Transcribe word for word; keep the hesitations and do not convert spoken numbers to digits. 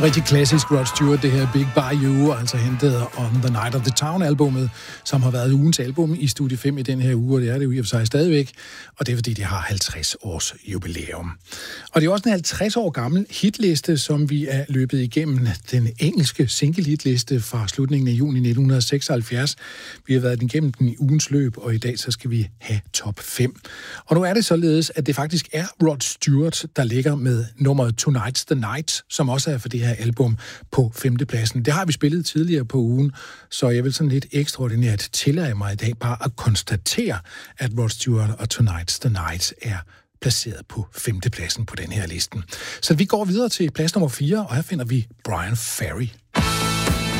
Rigtig klassisk Rod Stewart, det her Big Bayou, altså hentet On the Night of the Town-albummet, som har været ugens album i Studie fem i den her uge, og det er det jo i og for sig stadigvæk, og det er fordi, det har halvtreds års jubilæum. Og det er også en halvtreds år gammel hitliste, som vi er løbet igennem, den engelske single-hitliste fra slutningen af juni nitten seksoghalvfjerds. Vi har været igennem den i ugens løb, og i dag så skal vi have top fem. Og nu er det således, at det faktisk er Rod Stewart, der ligger med nummeret Tonight's the Night, som også er for det her album på femtepladsen. Det har vi spillet tidligere på ugen, så jeg vil sådan lidt ekstraordinært tillade mig i dag bare at konstatere, at Rod Stewart og Tonight's the Night er placeret på femtepladsen på den her listen. Så vi går videre til plads nummer fire, og her finder vi Brian Ferry.